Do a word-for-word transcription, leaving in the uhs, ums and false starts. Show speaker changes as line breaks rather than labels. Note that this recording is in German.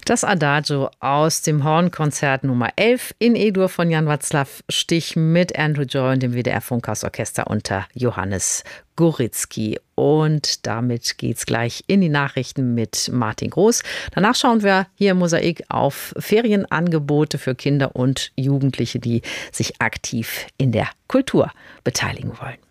Das Adagio aus dem Hornkonzert Nummer elf in E-Dur von Jan Václav Stich mit Andrew Joy und dem W D R-Funkhausorchester unter Johannes Goritzky. Und damit geht's gleich in die Nachrichten mit Martin Groß. Danach schauen wir hier im Mosaik auf Ferienangebote für Kinder und Jugendliche, die sich aktiv in der Kultur beteiligen wollen.